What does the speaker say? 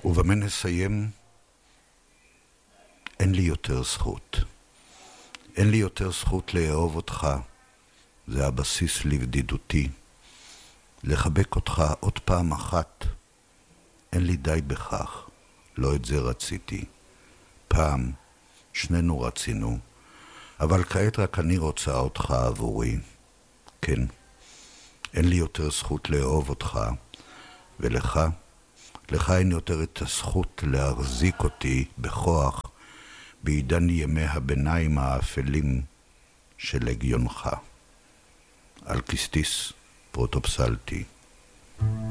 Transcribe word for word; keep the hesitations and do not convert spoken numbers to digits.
ובמה נסיים? אין לי יותר זכות. אין לי יותר זכות לאהוב אותך. זה הבסיס לבדידותי. לחבק אותך עוד פעם אחת. אין לי די בכך. לא את זה רציתי. פעם שנינו רצינו. אבל כעת רק אני רוצה אותך עבורי. כן. אין לי יותר זכות לאהוב אותך. ולך? לך אין יותר את הזכות להחזיק אותי בכוח בעידן ימי הביניים האפלים של הגיונך. אלקיסטיס פרוטופסלטי.